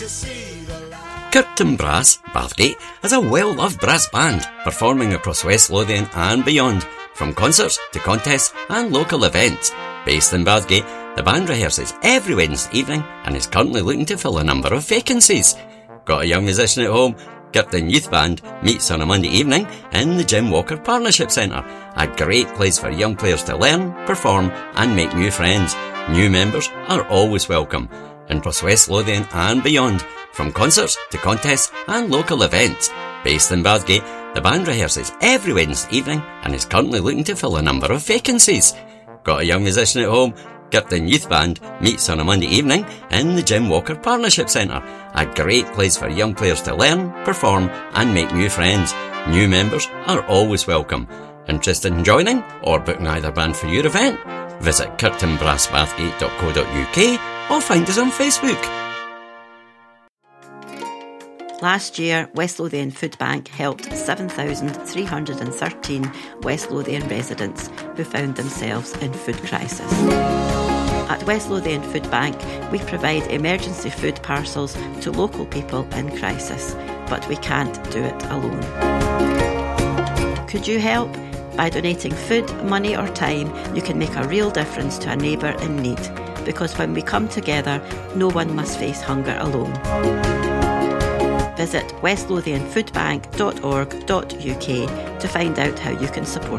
Kirkton Brass, Bathgate, is a well-loved brass band performing across West Lothian and beyond, from concerts to contests and local events. Based in Bathgate, the band rehearses every Wednesday evening and is currently looking to fill a number of vacancies. Got a young musician at home? Kirkton Youth Band meets on a Monday evening in the Jim Walker Partnership Centre, a great place for young players to learn, perform and make new friends. New members are always welcome. Across West Lothian and beyond, from concerts to contests and local events. Based in Bathgate, the band rehearses every Wednesday evening and is currently looking to fill a number of vacancies. Got a young musician at home? Kirkton Youth Band meets on a Monday evening in the Jim Walker Partnership Centre, a great place for young players to learn, perform and make new friends. New members are always welcome. Interested in joining or booking either band for your event? Visit kirktonbrassbathgate.co.uk or find us on Facebook. Last year, West Lothian Food Bank helped 7,313 West Lothian residents who found themselves in food crisis. At West Lothian Food Bank, we provide emergency food parcels to local people in crisis, but we can't do it alone. Could you help? By donating food, money or time, you can make a real difference to a neighbour in need, because when we come together, no one must face hunger alone. Visit westlothianfoodbank.org.uk to find out how you can support